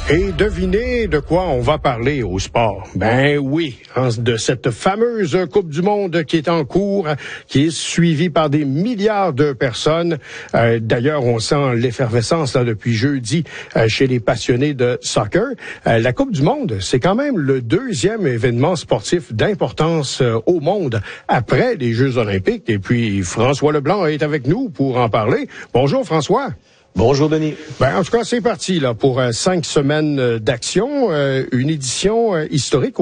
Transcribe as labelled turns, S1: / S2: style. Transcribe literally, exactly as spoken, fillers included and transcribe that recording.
S1: Et devinez de quoi on va parler au sport. Ben oui, hein, de cette fameuse Coupe du Monde qui est en cours, qui est suivie par des milliards de personnes. Euh, d'ailleurs, on sent l'effervescence là, depuis jeudi euh, chez les passionnés de soccer. Euh, la Coupe du Monde, c'est quand même le deuxième événement sportif d'importance euh, au monde après les Jeux olympiques. Et puis, François Leblanc est avec nous pour en parler. Bonjour François.
S2: Bonjour Denis.
S1: Ben, en tout cas, c'est parti là pour euh, cinq semaines euh, d'action, euh, une édition euh, historique.